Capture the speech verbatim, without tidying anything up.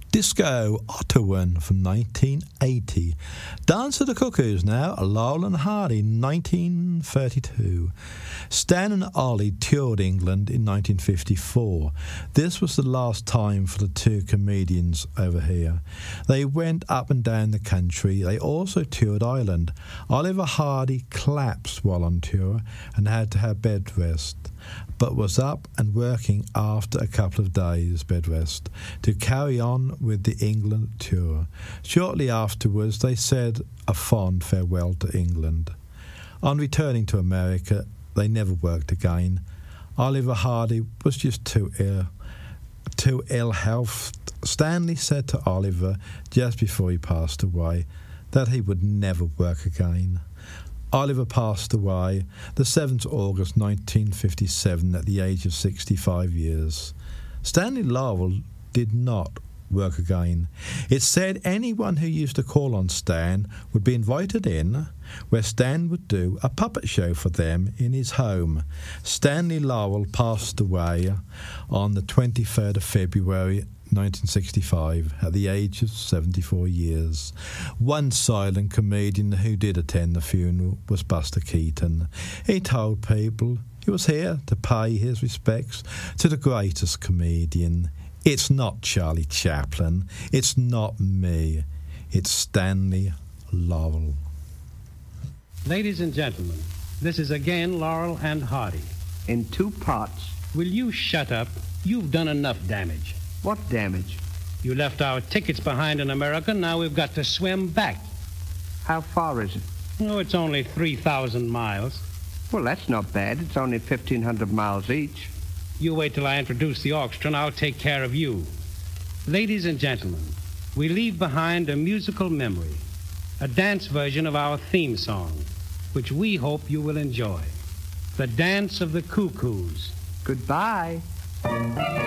Disco Ottawan from nineteen eighty. Dance of the Cuckoos now, Laurel and Hardy, nineteen thirty-two. Stan and Ollie toured England in nineteen fifty-four. This was the last time for the two comedians over here. They went up and down the country. They also toured Ireland. Oliver Hardy collapsed while on tour and had to have bed rest, but was up and working after a couple of days bed rest to carry on with the England tour. Shortly afterwards, they said a fond farewell to England. On returning to America, they never worked again. Oliver Hardy was just too ill, too ill health. Stanley said to Oliver just before he passed away that he would never work again. Oliver passed away the seventh of August nineteen fifty-seven at the age of sixty-five years. Stanley Laurel did not work again. It's said anyone who used to call on Stan would be invited in, where Stan would do a puppet show for them in his home. Stanley Laurel passed away on the twenty-third of February nineteen sixty-five at the age of seventy-four years. One silent comedian who did attend the funeral was Buster Keaton. He told people he was here to pay his respects to the greatest comedian. It's not Charlie Chaplin. It's not me. It's Stanley Laurel. Ladies and gentlemen, this is again Laurel and Hardy. In two parts. Will you shut up? You've done enough damage. What damage? You left our tickets behind in America. Now we've got to swim back. How far is it? Oh, it's only three thousand miles. Well, that's not bad. It's only fifteen hundred miles each. You wait till I introduce the orchestra, and I'll take care of you. Ladies and gentlemen, we leave behind a musical memory, a dance version of our theme song, which we hope you will enjoy. The Dance of the Cuckoos. Goodbye.